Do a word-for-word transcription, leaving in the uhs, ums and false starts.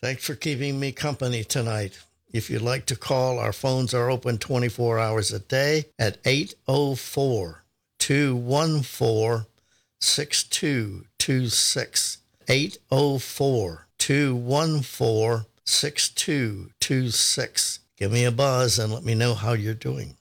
Thanks for keeping me company tonight. If you'd like to call, our phones are open twenty-four hours a day at eight oh four, two one four, six two two six. eight oh four, two one four, six two two six. Give me a buzz and let me know how you're doing.